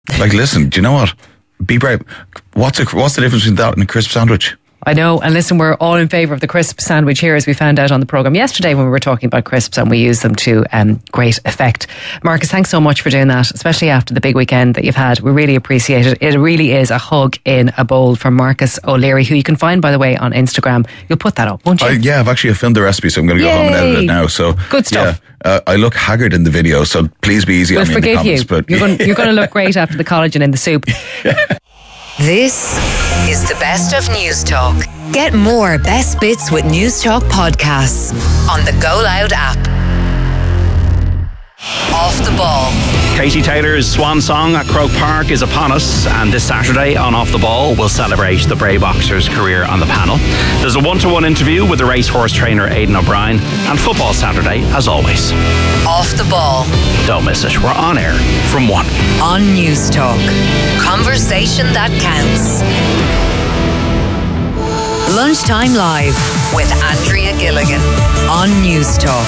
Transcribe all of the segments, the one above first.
Like, listen, do you know what? Be brave. What's the difference between that and a crisp sandwich? I know, and listen, we're all in favour of the crisp sandwich here, as we found out on the programme yesterday when we were talking about crisps, and we use them to great effect. Marcus, thanks so much for doing that, especially after the big weekend that you've had. We really appreciate it. It really is a hug in a bowl from Marcus O'Leary, who you can find, by the way, on Instagram. You'll put that up, won't you? Yeah, I've actually filmed the recipe, so I'm going to go home and edit it now. So good stuff. Yeah, I look haggard in the video, so please be easy on me in the comments. But you're going to look great after the collagen in the soup. This is the best of News Talk. Get more best bits with News Talk podcasts on the Go Loud app. Off the Ball. Katie Taylor's swan song at Croke Park is upon us, and this Saturday on Off the Ball we'll celebrate the Bray boxer's career on the panel. There's a one-to-one interview with the racehorse trainer Aidan O'Brien, and Football Saturday as always. Off the Ball. Don't miss it. We're on air from 1. On News Talk. Conversation that counts. Lunchtime Live with Andrea Gilligan on News Talk.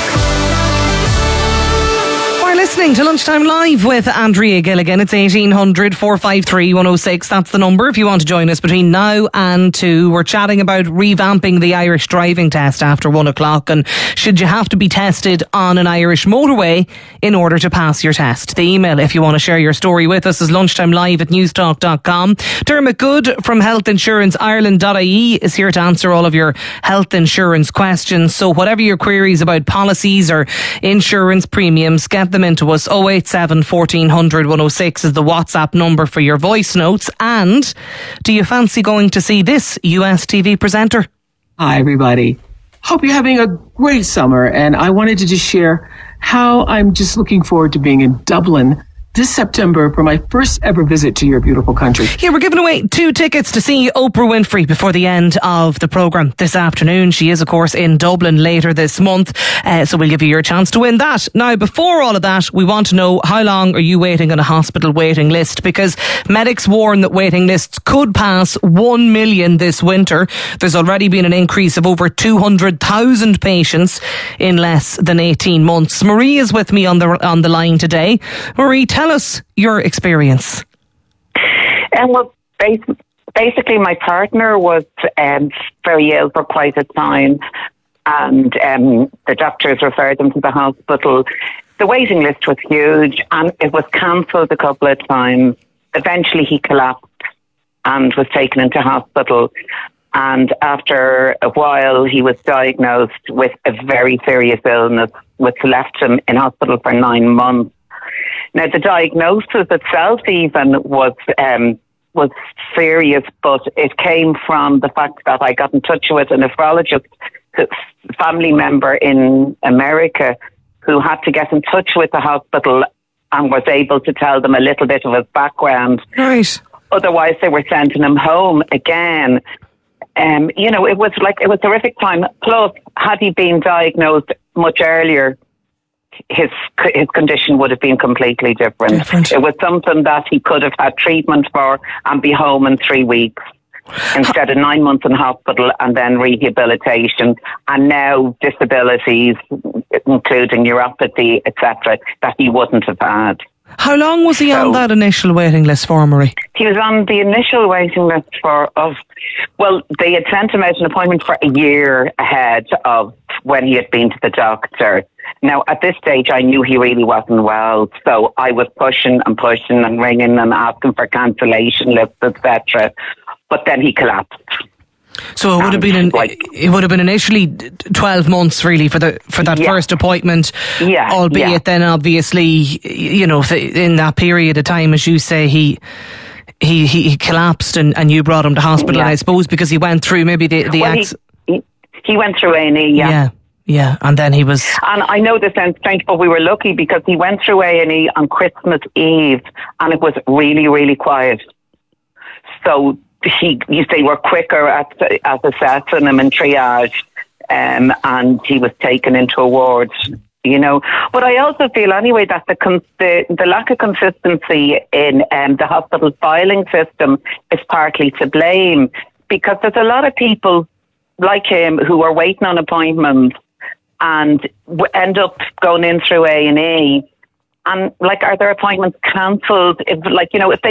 Listening to Lunchtime Live with Andrea Gilligan. It's 1800 453 106. That's the number if you want to join us between now and 2. We're chatting about revamping the Irish driving test after 1 o'clock, and should you have to be tested on an Irish motorway in order to pass your test. The email, if you want to share your story with us, is lunchtimelive@newstalk.com. Dermot Good from healthinsuranceireland.ie is here to answer all of your health insurance questions. So whatever your queries about policies or insurance premiums, get them into us. 087 1400 106 is the WhatsApp number for your voice notes. And do you fancy going to see this US TV presenter? Hi everybody. Hope you're having a great summer, and I wanted to just share how I'm just looking forward to being in Dublin this September for my first ever visit to your beautiful country. Yeah, we're giving away 2 tickets to see Oprah Winfrey before the end of the programme this afternoon. She is, of course, in Dublin later this month, so we'll give you your chance to win that. Now, before all of that, we want to know, how long are you waiting on a hospital waiting list? Because medics warn that waiting lists could pass 1 million this winter. There's already been an increase of over 200,000 patients in less than 18 months. Marie is with me on the line today. Marie, tell us your experience. Well, basically, my partner was very ill for quite a time, and the doctors referred them to the hospital. The waiting list was huge, and it was cancelled a couple of times. Eventually, he collapsed and was taken into hospital. And after a while, he was diagnosed with a very serious illness, which left him in hospital for 9 months. Now, the diagnosis itself even was serious, but it came from the fact that I got in touch with a nephrologist, family member in America, who had to get in touch with the hospital and was able to tell them a little bit of his background. Right. Otherwise, they were sending him home again. It was a horrific time. Plus, had he been diagnosed much earlier, his condition would have been completely different. It was something that he could have had treatment for and be home in 3 weeks instead of 9 months in hospital and then rehabilitation, and now disabilities, including neuropathy, etc., that he wouldn't have had. How long was he on that initial waiting list for, Marie? He was on the initial waiting list they had sent him out an appointment for a year ahead of when he had been to the doctor. Now, at this stage, I knew he really wasn't well, so I was pushing and ringing and asking for cancellation lists, etc. But then he collapsed. So it would have been initially 12 months really for that first appointment. Yeah. Albeit then obviously, in that period of time, as you say, he collapsed and you brought him to hospital. And I suppose because he went through maybe he went through A&E. Yeah, and then he was... And I know this sounds strange, but we were lucky because he went through A&E on Christmas Eve and it was really, really quiet. So they were quicker at assessing him in triage, and he was taken into a ward, But I also feel anyway that the lack of consistency in the hospital filing system is partly to blame, because there's a lot of people like him who are waiting on appointments and end up going in through A&E And like, are their appointments cancelled? If, like, you know, if they